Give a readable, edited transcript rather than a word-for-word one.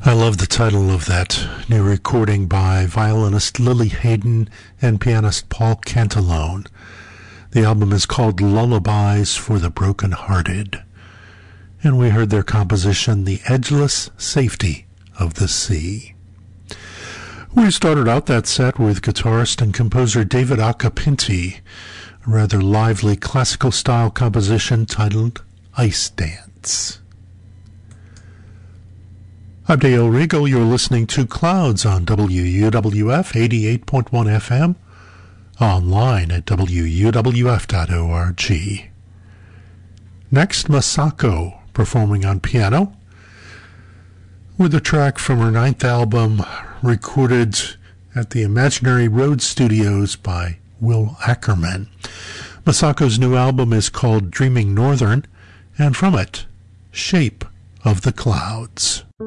I love the title of that new recording by violinist Lily Hayden and pianist Paul Cantalone. The album is called Lullabies for the Broken-Hearted, and we heard their composition, The Edgeless Safety of the Sea. We started out that set with guitarist and composer David Acapinti, a rather lively classical-style composition titled Ice Dance. I'm Dale Riegel. You're listening to Clouds on WUWF 88.1 FM, online at WUWF.org. Next, Masako, performing on piano, with a track from her 9th album, recorded at the Imaginary Road Studios by Will Ackerman. Masako's new album is called Dreaming Northern, and from it, Shape of the Clouds.